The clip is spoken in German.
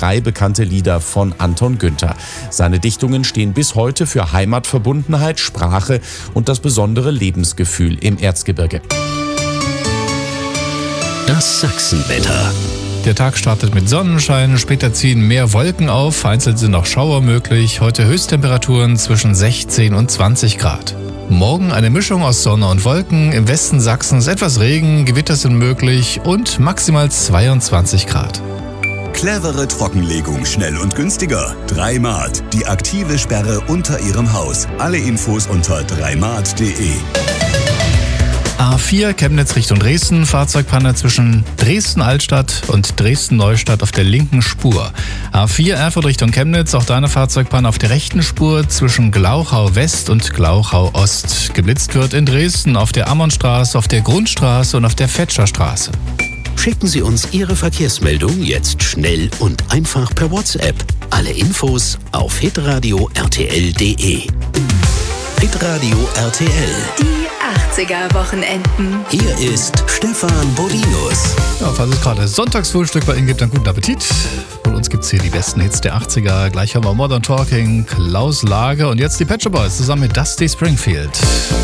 3 bekannte Lieder von Anton Günther. Seine Dichtungen stehen bis heute für Heimatverbundenheit, Sprache und das besondere Lebensgefühl im Erzgebirge. Das Sachsenwetter. Der Tag startet mit Sonnenschein, später ziehen mehr Wolken auf, vereinzelt sind auch Schauer möglich. Heute Höchsttemperaturen zwischen 16 und 20 Grad. Morgen eine Mischung aus Sonne und Wolken, im Westen Sachsens etwas Regen, Gewitter sind möglich und maximal 22 Grad. Clevere Trockenlegung, schnell und günstiger. 3Mart, die aktive Sperre unter Ihrem Haus. Alle Infos unter 3mart.de. A4 Chemnitz Richtung Dresden, Fahrzeugpanne zwischen Dresden-Altstadt und Dresden-Neustadt auf der linken Spur. A4 Erfurt Richtung Chemnitz, auch da eine Fahrzeugpanne auf der rechten Spur zwischen Glauchau West und Glauchau Ost. Geblitzt wird in Dresden auf der Ammonstraße, auf der Grundstraße und auf der Fetscherstraße. Schicken Sie uns Ihre Verkehrsmeldung jetzt schnell und einfach per WhatsApp. Alle Infos auf hitradio RTL.de. Hitradio RTL. Die 80er-Wochenenden. Hier ist Stefan Bolinus. Ja, falls es gerade Sonntagsfrühstück bei Ihnen gibt, dann guten Appetit. Von uns gibt es hier die besten Hits der 80er. Gleich haben wir Modern Talking, Klaus Lage und jetzt die Pet Shop Boys zusammen mit Dusty Springfield.